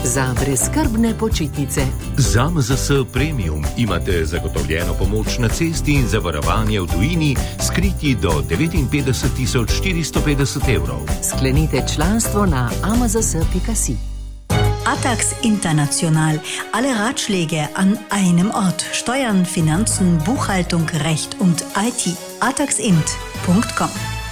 Za brezskrbne počitnice. Z AMZS Premium imate zagotovljeno pomoč na cesti in zavarovanje v tujini s kritji do 59.450 evrov. Sklenite članstvo na amzs.si. Atax International. Alle Ratschläge an einem Ort. Steuern, Finanzen, Buchhaltung, Recht und IT. ataxint.com.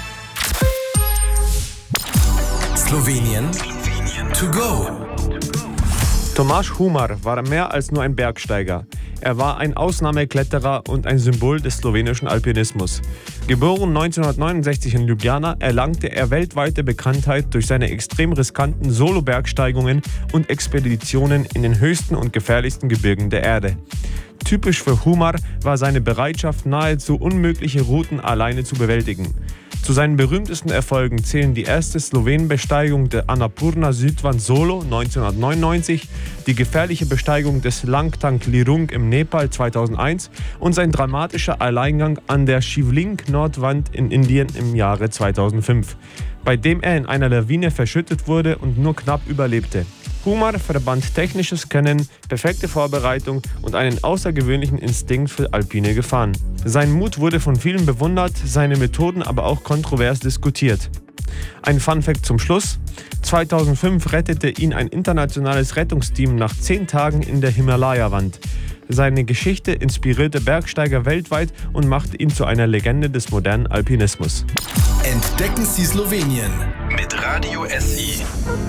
Slowenien to go. Tomáš Humar war mehr als nur ein Bergsteiger. Er war ein Ausnahmekletterer und ein Symbol des slowenischen Alpinismus. Geboren 1969 in Ljubljana, erlangte er weltweite Bekanntheit durch seine extrem riskanten Solo-Bergsteigungen und Expeditionen in den höchsten und gefährlichsten Gebirgen der Erde. Typisch für Humar war seine Bereitschaft, nahezu unmögliche Routen alleine zu bewältigen. Zu seinen berühmtesten Erfolgen zählen die erste Slowenenbesteigung der Annapurna Südwand solo 1999, die gefährliche Besteigung des Langtang Lirung im Nepal 2001 und sein dramatischer Alleingang an der Shivling-Nordwand in Indien im Jahre 2005, bei dem er in einer Lawine verschüttet wurde und nur knapp überlebte. Humar verband technisches Können, perfekte Vorbereitung und einen außergewöhnlichen Instinkt für alpine Gefahren. Sein Mut wurde von vielen bewundert, seine Methoden aber auch kontrovers diskutiert. Ein Funfact zum Schluss: 2005 rettete ihn ein internationales Rettungsteam nach 10 Tagen in der Himalaya-Wand. Seine Geschichte inspirierte Bergsteiger weltweit und machte ihn zu einer Legende des modernen Alpinismus. Entdecken Sie Slowenien mit Radio SI.